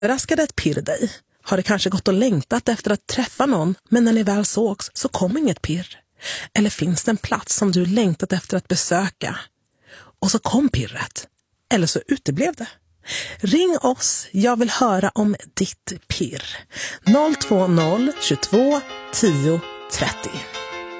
Överraskade ett pirr dig? Har det kanske gått och längtat efter att träffa någon, men när ni väl sågs så kom inget pirr? Eller finns det en plats som du längtat efter att besöka? Och så kom pirret. Eller så uteblev det. Ring oss, jag vill höra om ditt pirr. 020 22 10 30.